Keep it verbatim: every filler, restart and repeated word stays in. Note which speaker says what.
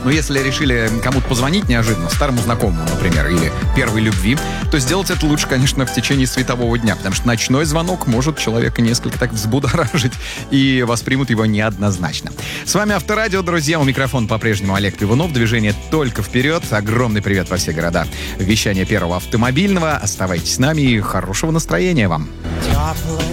Speaker 1: Но если решили кому-то позвонить неожиданно, старому знакомому, например, или первой любви, то сделать это лучше, конечно, в течение светового дня, потому что ночной звонок может человека несколько так взбудоражить, и воспримут его неоднозначно. С вами Авторадио, друзья. У микрофона по-прежнему Олег Пивунов. Движение только вперед. Огромный привет во все города. Вещание Первого автомобильного. Оставайтесь с нами и хорошего настроения вам.